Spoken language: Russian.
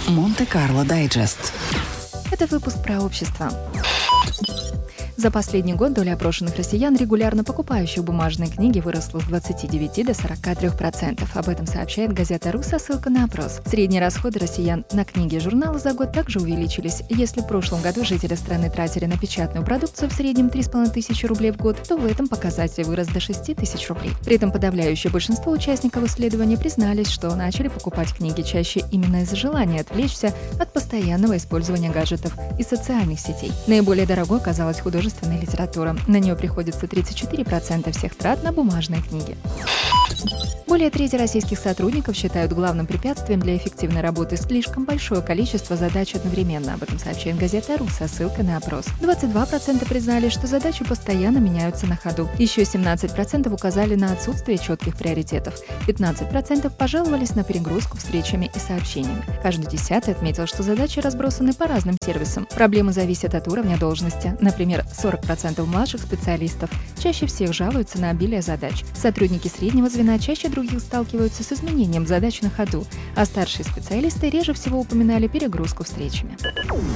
Монте-Карло Дайджест. Это выпуск про общество. За последний год доля опрошенных россиян, регулярно покупающих бумажные книги, выросла с 29 до 43%. Об этом сообщает газета «РУ» со ссылкой на опрос. Средние расходы россиян на книги и журналы за год также увеличились. Если в прошлом году жители страны тратили на печатную продукцию в среднем 3500 рублей в год, то в этом показатель вырос до 6000 рублей. При этом подавляющее большинство участников исследования признались, что начали покупать книги чаще именно из-за желания отвлечься от постоянного использования гаджетов и социальных сетей. Наиболее дорогой оказалась художественная литература. На нее приходится 34% всех трат на бумажные книги. Более трети российских сотрудников считают главным препятствием для эффективной работы слишком большое количество задач одновременно. Об этом сообщает газета «РУ» со ссылкой на опрос. 22% признали, что задачи постоянно меняются на ходу. Еще 17% указали на отсутствие четких приоритетов. 15% пожаловались на перегрузку встречами и сообщениями. Каждый 10-й отметил, что задачи разбросаны по разным сервисам. Проблемы зависят от уровня должности. Например, 40% младших специалистов чаще всех жалуются на обилие задач. Сотрудники среднего звена чаще других сталкиваются с изменением задач на ходу, а старшие специалисты реже всего упоминали перегрузку встречами.